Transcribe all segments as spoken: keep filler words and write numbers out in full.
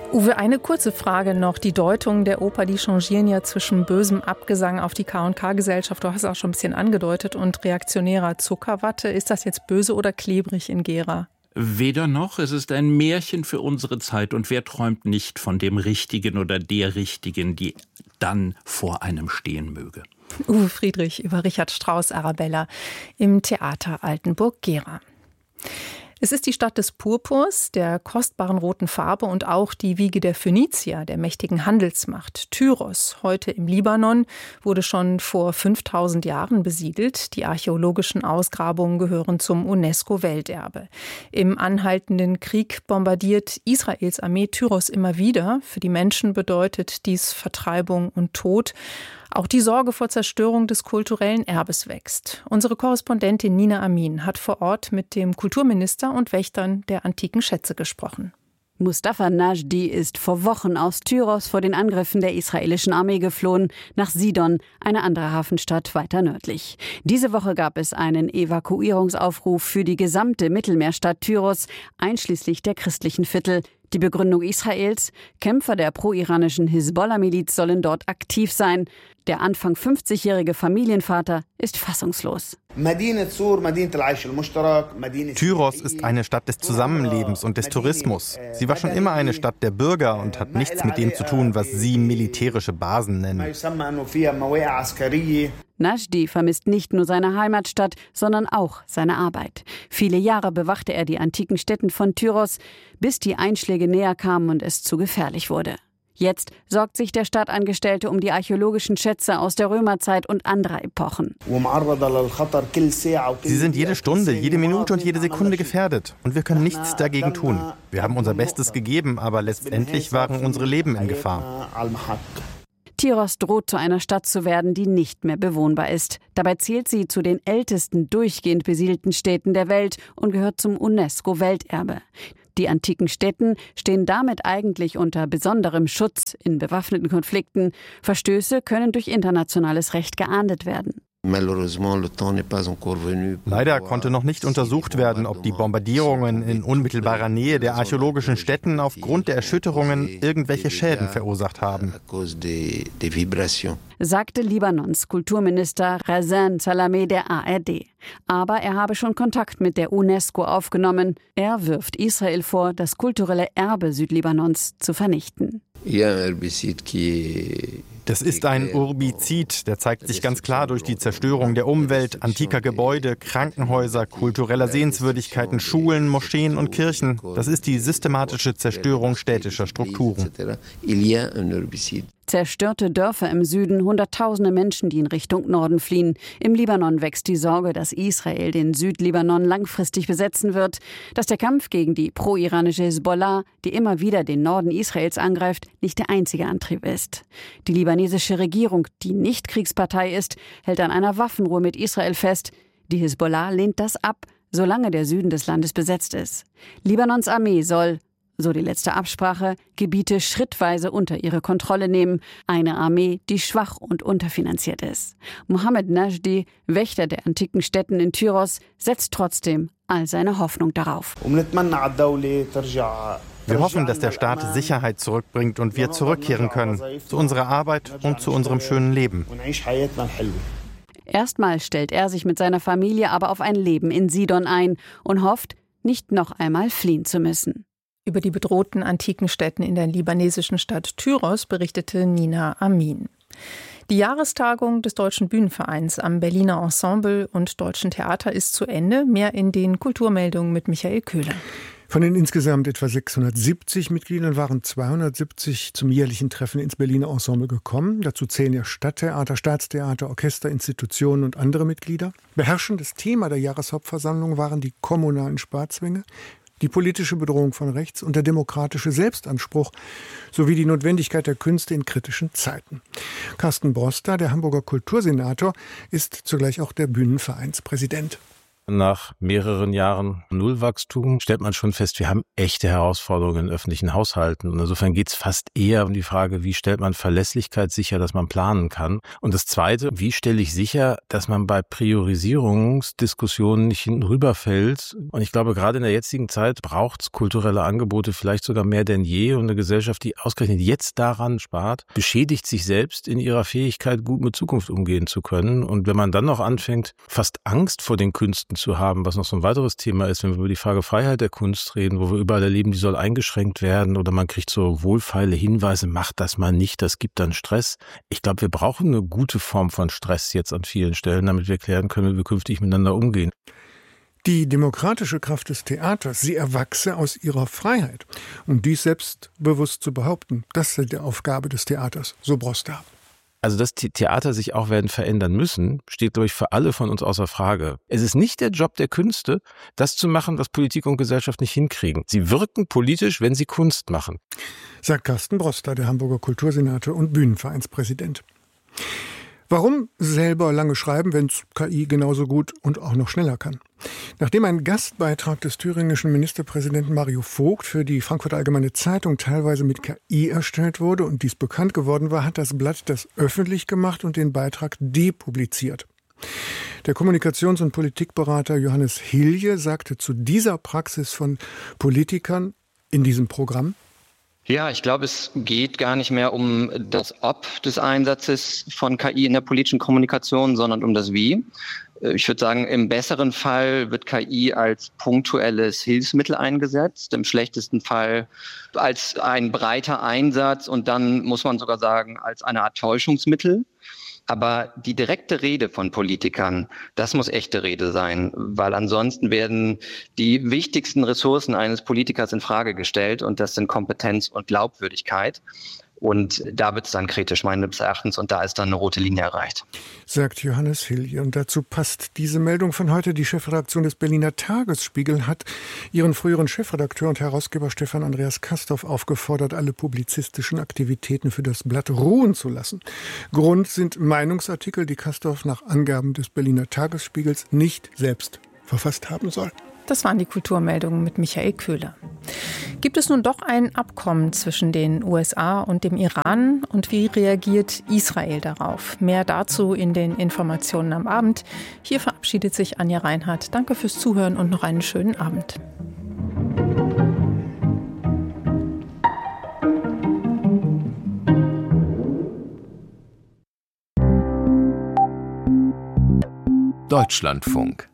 Uwe, eine kurze Frage noch. Die Deutungen der Oper, die changieren ja zwischen bösem Abgesang auf die K und K-Gesellschaft, du hast es auch schon ein bisschen angedeutet, und reaktionärer Zuckerwatte. Ist das jetzt böse oder klebrig in Gera? Weder noch, es ist ein Märchen für unsere Zeit und wer träumt nicht von dem Richtigen oder der Richtigen, die dann vor einem stehen möge. Uwe Friedrich über Richard Strauss Arabella im Theater Altenburg-Gera. Es ist die Stadt des Purpurs, der kostbaren roten Farbe und auch die Wiege der Phönizier, der mächtigen Handelsmacht. Tyros, heute im Libanon, wurde schon vor fünftausend Jahren besiedelt. Die archäologischen Ausgrabungen gehören zum UNESCO-Welterbe. Im anhaltenden Krieg bombardiert Israels Armee Tyros immer wieder. Für die Menschen bedeutet dies Vertreibung und Tod. Auch die Sorge vor Zerstörung des kulturellen Erbes wächst. Unsere Korrespondentin Nina Amin hat vor Ort mit dem Kulturminister und Wächtern der antiken Schätze gesprochen. Mustafa Najdi ist vor Wochen aus Tyros vor den Angriffen der israelischen Armee geflohen, nach Sidon, eine andere Hafenstadt weiter nördlich. Diese Woche gab es einen Evakuierungsaufruf für die gesamte Mittelmeerstadt Tyros, einschließlich der christlichen Viertel. Die Begründung Israels: Kämpfer der pro-iranischen Hisbollah-Miliz sollen dort aktiv sein. Der Anfang fünfzigjährige Familienvater ist fassungslos. Tyros ist eine Stadt des Zusammenlebens und des Tourismus. Sie war schon immer eine Stadt der Bürger und hat nichts mit dem zu tun, was Sie militärische Basen nennen. Najdi vermisst nicht nur seine Heimatstadt, sondern auch seine Arbeit. Viele Jahre bewachte er die antiken Stätten von Tyros, bis die Einschläge näher kamen und es zu gefährlich wurde. Jetzt sorgt sich der Stadtangestellte um die archäologischen Schätze aus der Römerzeit und anderer Epochen. Sie sind jede Stunde, jede Minute und jede Sekunde gefährdet. Und wir können nichts dagegen tun. Wir haben unser Bestes gegeben, aber letztendlich waren unsere Leben in Gefahr. Tyros droht zu einer Stadt zu werden, die nicht mehr bewohnbar ist. Dabei zählt sie zu den ältesten durchgehend besiedelten Städten der Welt und gehört zum UNESCO-Welterbe. Die antiken Stätten stehen damit eigentlich unter besonderem Schutz in bewaffneten Konflikten. Verstöße können durch internationales Recht geahndet werden. Leider konnte noch nicht untersucht werden, ob die Bombardierungen in unmittelbarer Nähe der archäologischen Stätten aufgrund der Erschütterungen irgendwelche Schäden verursacht haben, sagte Libanons Kulturminister Razan Salameh der A R D. Aber er habe schon Kontakt mit der UNESCO aufgenommen. Er wirft Israel vor, das kulturelle Erbe Südlibanons zu vernichten. Das ist ein Urbizid, der zeigt sich ganz klar durch die Zerstörung der Umwelt, antiker Gebäude, Krankenhäuser, kultureller Sehenswürdigkeiten, Schulen, Moscheen und Kirchen. Das ist die systematische Zerstörung städtischer Strukturen. Zerstörte Dörfer im Süden, Hunderttausende Menschen, die in Richtung Norden fliehen. Im Libanon wächst die Sorge, dass Israel den Südlibanon langfristig besetzen wird, dass der Kampf gegen die pro-iranische Hisbollah, die immer wieder den Norden Israels angreift, nicht der einzige Antrieb ist. Die libanesische Regierung, die nicht Kriegspartei ist, hält an einer Waffenruhe mit Israel fest. Die Hisbollah lehnt das ab, solange der Süden des Landes besetzt ist. Libanons Armee soll, so die letzte Absprache, Gebiete schrittweise unter ihre Kontrolle nehmen. Eine Armee, die schwach und unterfinanziert ist. Mohammed Najdi, Wächter der antiken Stätten in Tyros, setzt trotzdem all seine Hoffnung darauf. Wir hoffen, dass der Staat Sicherheit zurückbringt und wir zurückkehren können zu unserer Arbeit und zu unserem schönen Leben. Erstmal stellt er sich mit seiner Familie aber auf ein Leben in Sidon ein und hofft, nicht noch einmal fliehen zu müssen. Über die bedrohten antiken Stätten in der libanesischen Stadt Tyros berichtete Nina Amin. Die Jahrestagung des Deutschen Bühnenvereins am Berliner Ensemble und Deutschen Theater ist zu Ende. Mehr in den Kulturmeldungen mit Michael Köhler. Von den insgesamt etwa sechshundertsiebzig Mitgliedern waren zweihundertsiebzig zum jährlichen Treffen ins Berliner Ensemble gekommen. Dazu zählen ja Stadttheater, Staatstheater, Orchester, Institutionen und andere Mitglieder. Beherrschendes Thema der Jahreshauptversammlung waren die kommunalen Sparzwänge, die politische Bedrohung von rechts und der demokratische Selbstanspruch sowie die Notwendigkeit der Künste in kritischen Zeiten. Carsten Broster, der Hamburger Kultursenator, ist zugleich auch der Bühnenvereinspräsident. Nach mehreren Jahren Nullwachstum stellt man schon fest, wir haben echte Herausforderungen in öffentlichen Haushalten. Und insofern geht es fast eher um die Frage, wie stellt man Verlässlichkeit sicher, dass man planen kann. Und das Zweite, wie stelle ich sicher, dass man bei Priorisierungsdiskussionen nicht hinten rüberfällt. Und ich glaube, gerade in der jetzigen Zeit braucht es kulturelle Angebote vielleicht sogar mehr denn je. Und eine Gesellschaft, die ausgerechnet jetzt daran spart, beschädigt sich selbst in ihrer Fähigkeit, gut mit Zukunft umgehen zu können. Und wenn man dann noch anfängt, fast Angst vor den Künsten zu haben, was noch so ein weiteres Thema ist, wenn wir über die Frage Freiheit der Kunst reden, wo wir überall erleben, die soll eingeschränkt werden oder man kriegt so wohlfeile Hinweise, macht das mal nicht, das gibt dann Stress. Ich glaube, wir brauchen eine gute Form von Stress jetzt an vielen Stellen, damit wir klären können, wie wir künftig miteinander umgehen. Die demokratische Kraft des Theaters, sie erwachse aus ihrer Freiheit. Und dies selbstbewusst zu behaupten, das ist die Aufgabe des Theaters, so Broster. Also, dass die Theater sich auch werden verändern müssen, steht, glaube ich, für alle von uns außer Frage. Es ist nicht der Job der Künste, das zu machen, was Politik und Gesellschaft nicht hinkriegen. Sie wirken politisch, wenn sie Kunst machen. Sagt Carsten Broster, der Hamburger Kultursenator und Bühnenvereinspräsident. Warum selber lange schreiben, wenn es K I genauso gut und auch noch schneller kann? Nachdem ein Gastbeitrag des thüringischen Ministerpräsidenten Mario Vogt für die Frankfurter Allgemeine Zeitung teilweise mit K I erstellt wurde und dies bekannt geworden war, hat das Blatt das öffentlich gemacht und den Beitrag depubliziert. Der Kommunikations- und Politikberater Johannes Hilje sagte zu dieser Praxis von Politikern in diesem Programm: Ja, ich glaube, es geht gar nicht mehr um das Ob des Einsatzes von K I in der politischen Kommunikation, sondern um das Wie. Ich würde sagen, im besseren Fall wird K I als punktuelles Hilfsmittel eingesetzt, im schlechtesten Fall als ein breiter Einsatz und dann muss man sogar sagen, als eine Art Täuschungsmittel. Aber die direkte Rede von Politikern, das muss echte Rede sein, weil ansonsten werden die wichtigsten Ressourcen eines Politikers in Frage gestellt und das sind Kompetenz und Glaubwürdigkeit. Und da wird es dann kritisch meines Erachtens und da ist dann eine rote Linie erreicht. Sagt Johannes Hilje. Und dazu passt diese Meldung von heute. Die Chefredaktion des Berliner Tagesspiegel hat ihren früheren Chefredakteur und Herausgeber Stefan Andreas Castorf aufgefordert, alle publizistischen Aktivitäten für das Blatt ruhen zu lassen. Grund sind Meinungsartikel, die Castorf nach Angaben des Berliner Tagesspiegels nicht selbst verfasst haben soll. Das waren die Kulturmeldungen mit Michael Köhler. Gibt es nun doch ein Abkommen zwischen den U S A und dem Iran? Und wie reagiert Israel darauf? Mehr dazu in den Informationen am Abend. Hier verabschiedet sich Anja Reinhardt. Danke fürs Zuhören und noch einen schönen Abend. Deutschlandfunk.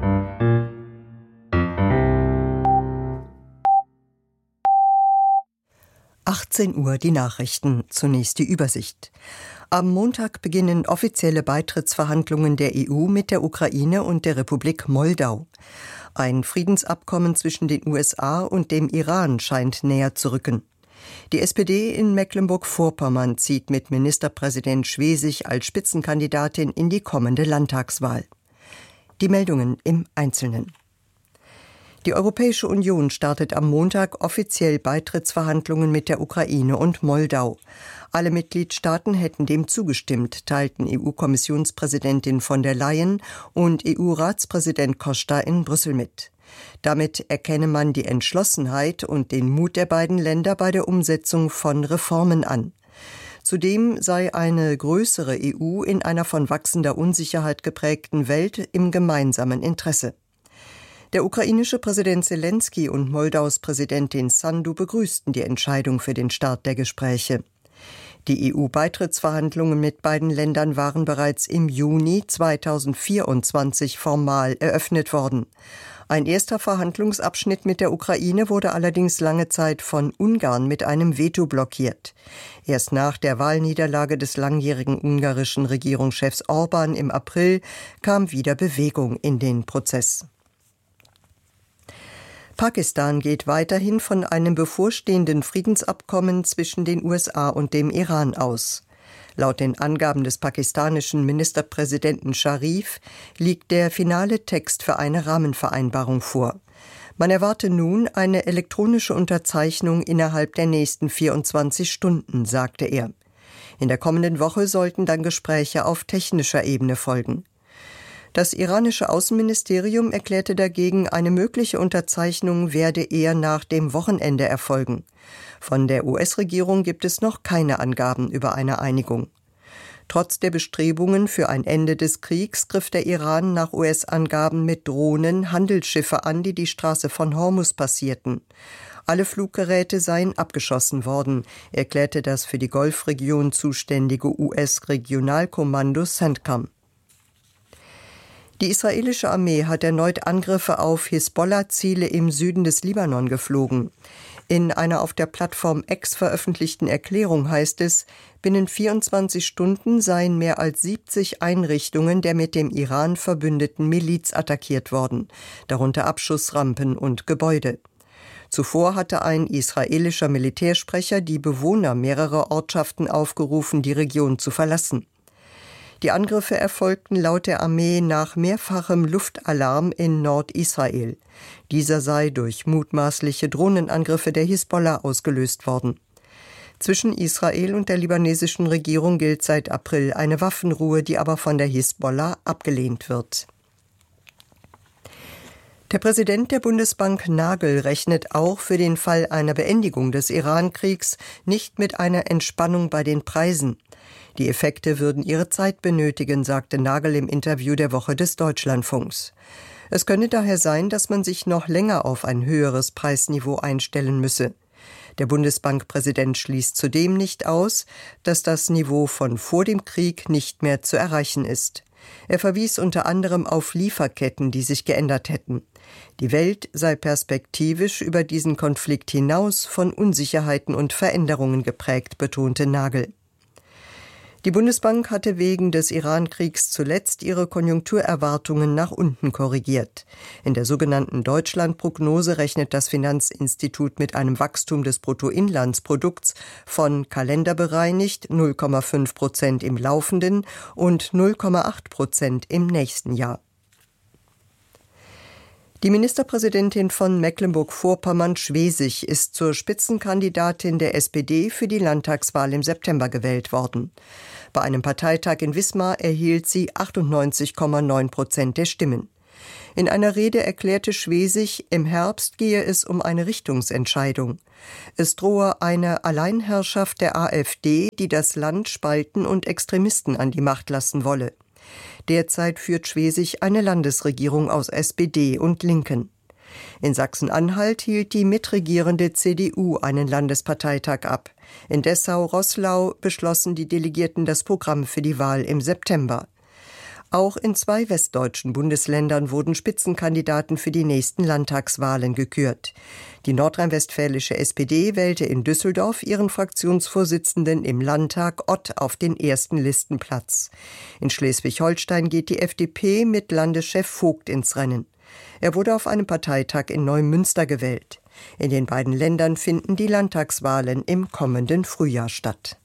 achtzehn Uhr die Nachrichten, zunächst die Übersicht. Am Montag beginnen offizielle Beitrittsverhandlungen der E U mit der Ukraine und der Republik Moldau. Ein Friedensabkommen zwischen den U S A und dem Iran scheint näher zu rücken. Die S P D in Mecklenburg-Vorpommern zieht mit Ministerpräsident Schwesig als Spitzenkandidatin in die kommende Landtagswahl. Die Meldungen im Einzelnen. Die Europäische Union startet am Montag offiziell Beitrittsverhandlungen mit der Ukraine und Moldau. Alle Mitgliedstaaten hätten dem zugestimmt, teilten E U-Kommissionspräsidentin von der Leyen und E U-Ratspräsident Costa in Brüssel mit. Damit erkenne man die Entschlossenheit und den Mut der beiden Länder bei der Umsetzung von Reformen an. Zudem sei eine größere E U in einer von wachsender Unsicherheit geprägten Welt im gemeinsamen Interesse. Der ukrainische Präsident Selenskyj und Moldaus Präsidentin Sandu begrüßten die Entscheidung für den Start der Gespräche. Die E U-Beitrittsverhandlungen mit beiden Ländern waren bereits im Juni zweitausendvierundzwanzig formal eröffnet worden. Ein erster Verhandlungsabschnitt mit der Ukraine wurde allerdings lange Zeit von Ungarn mit einem Veto blockiert. Erst nach der Wahlniederlage des langjährigen ungarischen Regierungschefs Orbán im April kam wieder Bewegung in den Prozess. Pakistan geht weiterhin von einem bevorstehenden Friedensabkommen zwischen den U S A und dem Iran aus. Laut den Angaben des pakistanischen Ministerpräsidenten Sharif liegt der finale Text für eine Rahmenvereinbarung vor. Man erwarte nun eine elektronische Unterzeichnung innerhalb der nächsten vierundzwanzig Stunden, sagte er. In der kommenden Woche sollten dann Gespräche auf technischer Ebene folgen. Das iranische Außenministerium erklärte dagegen, eine mögliche Unterzeichnung werde eher nach dem Wochenende erfolgen. Von der U S-Regierung gibt es noch keine Angaben über eine Einigung. Trotz der Bestrebungen für ein Ende des Kriegs griff der Iran nach U S-Angaben mit Drohnen Handelsschiffe an, die die Straße von Hormuz passierten. Alle Fluggeräte seien abgeschossen worden, erklärte das für die Golfregion zuständige U S-Regionalkommando CENTCOM. Die israelische Armee hat erneut Angriffe auf Hisbollah-Ziele im Süden des Libanon geflogen. In einer auf der Plattform X veröffentlichten Erklärung heißt es, binnen vierundzwanzig Stunden seien mehr als siebzig Einrichtungen der mit dem Iran verbündeten Miliz attackiert worden, darunter Abschussrampen und Gebäude. Zuvor hatte ein israelischer Militärsprecher die Bewohner mehrerer Ortschaften aufgerufen, die Region zu verlassen. Die Angriffe erfolgten laut der Armee nach mehrfachem Luftalarm in Nordisrael. Dieser sei durch mutmaßliche Drohnenangriffe der Hisbollah ausgelöst worden. Zwischen Israel und der libanesischen Regierung gilt seit April eine Waffenruhe, die aber von der Hisbollah abgelehnt wird. Der Präsident der Bundesbank Nagel rechnet auch für den Fall einer Beendigung des Iran-Kriegs nicht mit einer Entspannung bei den Preisen. Die Effekte würden ihre Zeit benötigen, sagte Nagel im Interview der Woche des Deutschlandfunks. Es könne daher sein, dass man sich noch länger auf ein höheres Preisniveau einstellen müsse. Der Bundesbankpräsident schließt zudem nicht aus, dass das Niveau von vor dem Krieg nicht mehr zu erreichen ist. Er verwies unter anderem auf Lieferketten, die sich geändert hätten. Die Welt sei perspektivisch über diesen Konflikt hinaus von Unsicherheiten und Veränderungen geprägt, betonte Nagel. Die Bundesbank hatte wegen des Iran-Kriegs zuletzt ihre Konjunkturerwartungen nach unten korrigiert. In der sogenannten Deutschland-Prognose rechnet das Finanzinstitut mit einem Wachstum des Bruttoinlandsprodukts von kalenderbereinigt null Komma fünf Prozent im laufenden und null Komma acht Prozent im nächsten Jahr. Die Ministerpräsidentin von Mecklenburg-Vorpommern, Schwesig, ist zur Spitzenkandidatin der S P D für die Landtagswahl im September gewählt worden. Bei einem Parteitag in Wismar erhielt sie achtundneunzig Komma neun Prozent der Stimmen. In einer Rede erklärte Schwesig, im Herbst gehe es um eine Richtungsentscheidung. Es drohe eine Alleinherrschaft der AfD, die das Land spalten und Extremisten an die Macht lassen wolle. Derzeit führt Schwesig eine Landesregierung aus S P D und Linken. In Sachsen-Anhalt hielt die mitregierende C D U einen Landesparteitag ab. In Dessau-Roßlau beschlossen die Delegierten das Programm für die Wahl im September. Auch in zwei westdeutschen Bundesländern wurden Spitzenkandidaten für die nächsten Landtagswahlen gekürt. Die nordrhein-westfälische S P D wählte in Düsseldorf ihren Fraktionsvorsitzenden im Landtag Ott auf den ersten Listenplatz. In Schleswig-Holstein geht die F D P mit Landeschef Vogt ins Rennen. Er wurde auf einem Parteitag in Neumünster gewählt. In den beiden Ländern finden die Landtagswahlen im kommenden Frühjahr statt.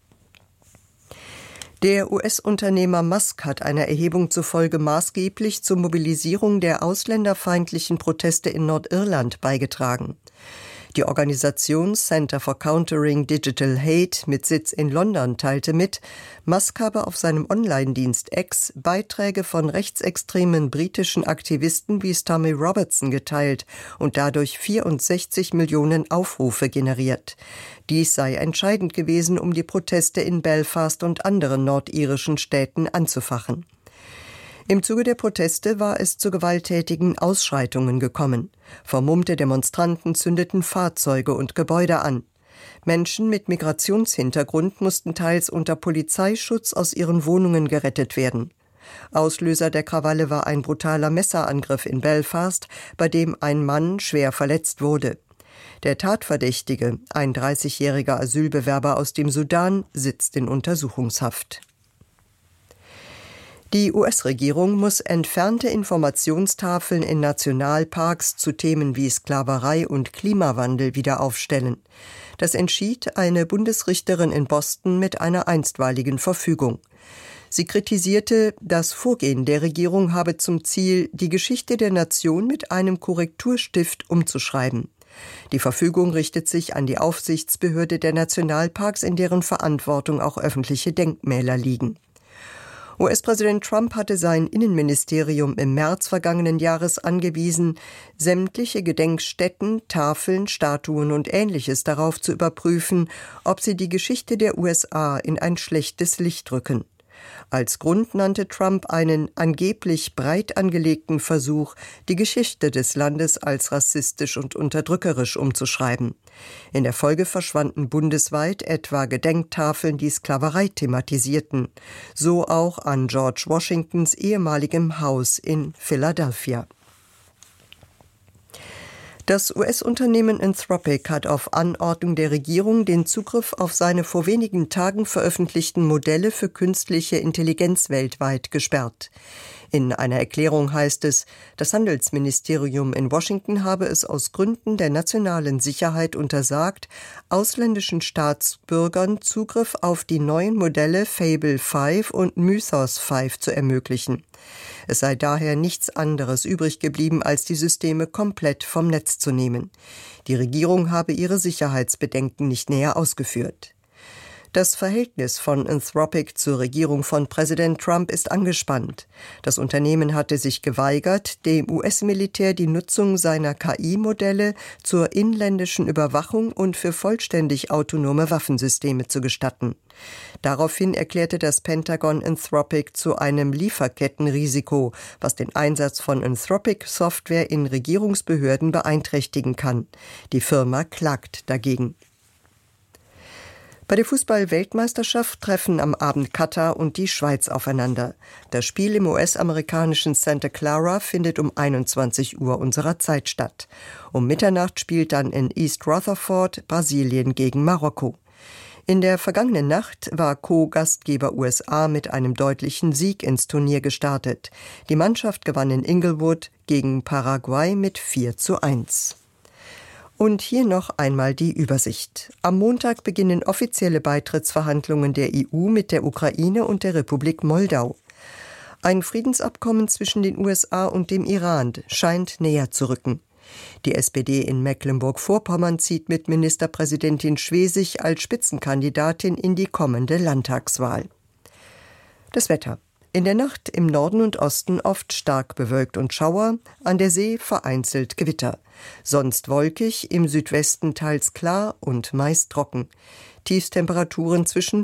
Der U S-Unternehmer Musk hat einer Erhebung zufolge maßgeblich zur Mobilisierung der ausländerfeindlichen Proteste in Nordirland beigetragen. Die Organisation Center for Countering Digital Hate mit Sitz in London teilte mit, Musk habe auf seinem Online-Dienst X Beiträge von rechtsextremen britischen Aktivisten wie Stormy Robertson geteilt und dadurch vierundsechzig Millionen Aufrufe generiert. Dies sei entscheidend gewesen, um die Proteste in Belfast und anderen nordirischen Städten anzufachen. Im Zuge der Proteste war es zu gewalttätigen Ausschreitungen gekommen. Vermummte Demonstranten zündeten Fahrzeuge und Gebäude an. Menschen mit Migrationshintergrund mussten teils unter Polizeischutz aus ihren Wohnungen gerettet werden. Auslöser der Krawalle war ein brutaler Messerangriff in Belfast, bei dem ein Mann schwer verletzt wurde. Der Tatverdächtige, ein dreißigjähriger Asylbewerber aus dem Sudan, sitzt in Untersuchungshaft. Die U S-Regierung muss entfernte Informationstafeln in Nationalparks zu Themen wie Sklaverei und Klimawandel wieder aufstellen. Das entschied eine Bundesrichterin in Boston mit einer einstweiligen Verfügung. Sie kritisierte, das Vorgehen der Regierung habe zum Ziel, die Geschichte der Nation mit einem Korrekturstift umzuschreiben. Die Verfügung richtet sich an die Aufsichtsbehörde der Nationalparks, in deren Verantwortung auch öffentliche Denkmäler liegen. U S-Präsident Trump hatte sein Innenministerium im März vergangenen Jahres angewiesen, sämtliche Gedenkstätten, Tafeln, Statuen und Ähnliches darauf zu überprüfen, ob sie die Geschichte der U S A in ein schlechtes Licht rücken. Als Grund nannte Trump einen angeblich breit angelegten Versuch, die Geschichte des Landes als rassistisch und unterdrückerisch umzuschreiben. In der Folge verschwanden bundesweit etwa Gedenktafeln, die Sklaverei thematisierten. So auch an George Washingtons ehemaligem Haus in Philadelphia. Das U S-Unternehmen Anthropic hat auf Anordnung der Regierung den Zugriff auf seine vor wenigen Tagen veröffentlichten Modelle für künstliche Intelligenz weltweit gesperrt. In einer Erklärung heißt es, das Handelsministerium in Washington habe es aus Gründen der nationalen Sicherheit untersagt, ausländischen Staatsbürgern Zugriff auf die neuen Modelle Fable fünf und Mythos fünf zu ermöglichen. Es sei daher nichts anderes übrig geblieben, als die Systeme komplett vom Netz zu nehmen. Die Regierung habe ihre Sicherheitsbedenken nicht näher ausgeführt. Das Verhältnis von Anthropic zur Regierung von Präsident Trump ist angespannt. Das Unternehmen hatte sich geweigert, dem U S-Militär die Nutzung seiner K I-Modelle zur inländischen Überwachung und für vollständig autonome Waffensysteme zu gestatten. Daraufhin erklärte das Pentagon Anthropic zu einem Lieferkettenrisiko, was den Einsatz von Anthropic-Software in Regierungsbehörden beeinträchtigen kann. Die Firma klagt dagegen. Bei der Fußball-Weltmeisterschaft treffen am Abend Katar und die Schweiz aufeinander. Das Spiel im U S-amerikanischen Santa Clara findet um einundzwanzig Uhr unserer Zeit statt. Um Mitternacht spielt dann in East Rutherford Brasilien gegen Marokko. In der vergangenen Nacht war Co-Gastgeber U S A mit einem deutlichen Sieg ins Turnier gestartet. Die Mannschaft gewann in Inglewood gegen Paraguay mit vier zu eins. Und hier noch einmal die Übersicht. Am Montag beginnen offizielle Beitrittsverhandlungen der E U mit der Ukraine und der Republik Moldau. Ein Friedensabkommen zwischen den U S A und dem Iran scheint näher zu rücken. Die S P D in Mecklenburg-Vorpommern zieht mit Ministerpräsidentin Schwesig als Spitzenkandidatin in die kommende Landtagswahl. Das Wetter. In der Nacht im Norden und Osten oft stark bewölkt und Schauer, an der See vereinzelt Gewitter. Sonst wolkig, im Südwesten teils klar und meist trocken. Tiefstemperaturen zwischen